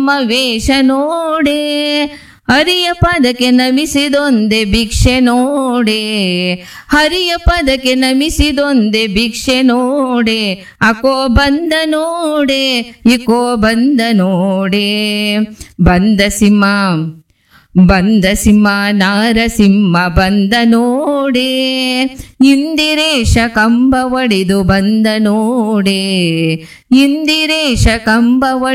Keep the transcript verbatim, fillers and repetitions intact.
ವೇಷ ನೋಡೆ ಹರಿಯ ಪದಕ್ಕೆ ನಮಿಸಿದೊಂದೆ ಭಿಕ್ಷೆ ನೋಡೆ ಹರಿಯ ಪದಕ್ಕೆ ನಮಿಸಿದೊಂದೆ ಭಿಕ್ಷೆ ನೋಡೆ ಅಕೋ ಬಂದ ನೋಡೆ ಇಕೋ ಬಂದ ನೋಡೆ ಬಂದ ಸಿಂಹ ಬಂದ ಸಿಂಹ ನಾರಸಿಂಹ ಬಂದ ನೋಡೆ ಇಂದಿರೇಶ ಕಂಬ ಒಡೆದು ಬಂದ ನೋಡೆ ಇಂದಿರೇಶ ಕಂಬ